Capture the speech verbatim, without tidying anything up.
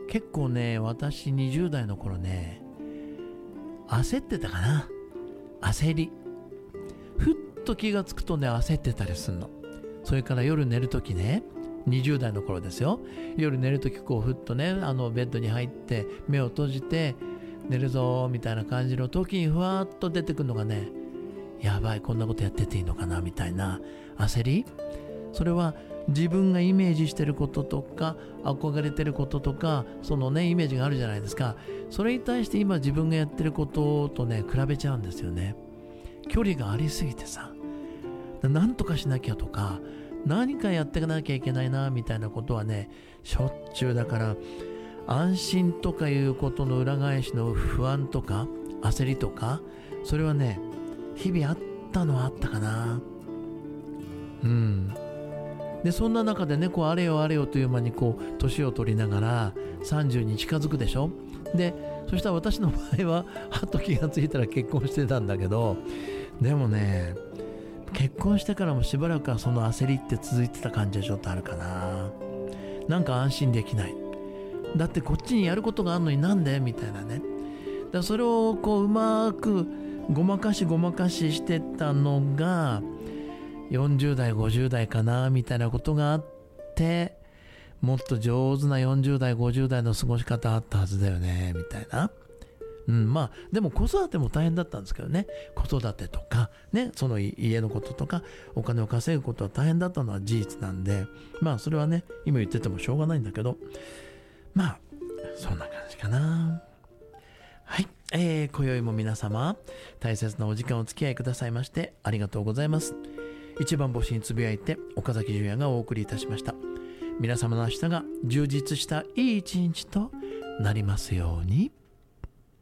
結構ね、私にじゅう代の頃ね、焦ってたかな。焦り。ふっと気がつくとね、焦ってたりするの。それから夜寝るときね、にじゅう代の頃ですよ。夜寝るときこうふっとね、あのベッドに入って目を閉じて寝るぞみたいな感じの時にふわっと出てくるのがね、やばい、こんなことやってていいのかなみたいな焦り。それは自分がイメージしてることとか憧れてることとか、そのねイメージがあるじゃないですか。それに対して今自分がやってることとね比べちゃうんですよね。距離がありすぎてさ、なんとかしなきゃとか何かやっていかなきゃいけないなみたいなことはねしょっちゅうだから、安心とかいうことの裏返しの不安とか焦りとか、それはね日々あったのはあったかな。うんでそんな中でね、こうあれよあれよという間にこう年を取りながらさんじゅうに近づくでしょ。でそしたら私の場合ははっと気がついたら結婚してたんだけど、でもね結婚してからもしばらくはその焦りって続いてた感じはちょっとあるかな。なんか安心できない。だってこっちにやることがあるのになんでみたいなね。だからそれをこううまくごまかしごまかししてたのがよんじゅう代ごじゅう代かなみたいなことがあって、もっと上手なよんじゅう代ごじゅう代の過ごし方あったはずだよねみたいな。うん、まあでも子育ても大変だったんですけどね。子育てとかね、その家のこととかお金を稼ぐことは大変だったのは事実なんで、まあそれはね今言っててもしょうがないんだけど、まあそんな感じかな。はい、えー、今宵も皆様大切なお時間をお付き合いくださいましてありがとうございます。一番星につぶやいて岡崎純也がお送りいたしました。皆様の明日が充実したいい一日となりますように。